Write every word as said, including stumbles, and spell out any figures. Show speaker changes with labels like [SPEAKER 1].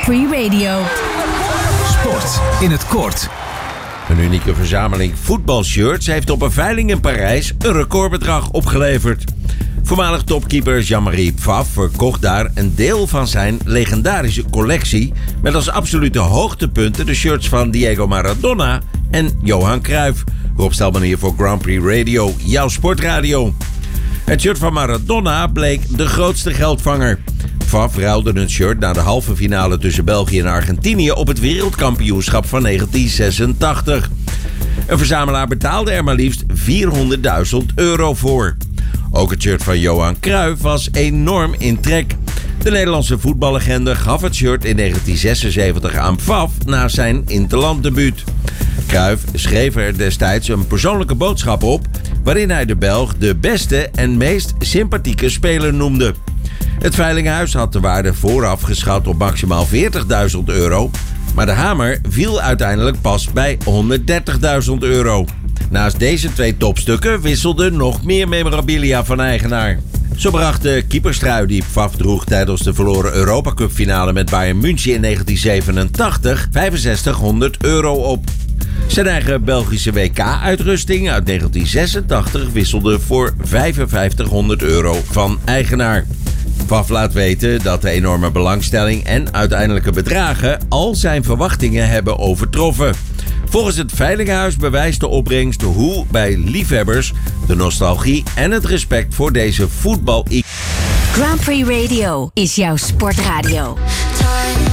[SPEAKER 1] Prix Radio.
[SPEAKER 2] Sport in het kort.
[SPEAKER 3] Een unieke verzameling voetbalshirts heeft op een veiling in Parijs een recordbedrag opgeleverd. Voormalig topkeeper Jean-Marie Pfaff verkocht daar een deel van zijn legendarische collectie met als absolute hoogtepunten de shirts van Diego Maradona en Johan Cruijff. Rob Stelman hier voor Grand Prix Radio, jouw sportradio. Het shirt van Maradona bleek de grootste geldvanger. Pfaff ruilde een shirt na de halve finale tussen België en Argentinië op het wereldkampioenschap van negentien zesentachtig. Een verzamelaar betaalde er maar liefst vierhonderdduizend euro voor. Ook het shirt van Johan Cruijff was enorm in trek. De Nederlandse voetballegende gaf het shirt in negentien zesenzeventig aan Pfaff na zijn interlanddebuut. Cruijff schreef er destijds een persoonlijke boodschap op waarin hij de Belg de beste en meest sympathieke speler noemde. Het veilinghuis had de waarde vooraf geschat op maximaal veertigduizend euro, maar de hamer viel uiteindelijk pas bij honderddertigduizend euro. Naast deze twee topstukken wisselden nog meer memorabilia van eigenaar. Zo bracht de keeperstrui die Pfaff droeg tijdens de verloren Europa Cup finale met Bayern München in negentien zevenentachtig vijfenzestighonderd euro op. Zijn eigen Belgische W K-uitrusting uit negentien zesentachtig wisselde voor vijfenvijftighonderd euro van eigenaar. Pfaff laat weten dat de enorme belangstelling en uiteindelijke bedragen al zijn verwachtingen hebben overtroffen. Volgens het veilinghuis bewijst de opbrengst hoe bij liefhebbers de nostalgie en het respect voor deze voetbal.
[SPEAKER 1] Grand Prix Radio is jouw sportradio.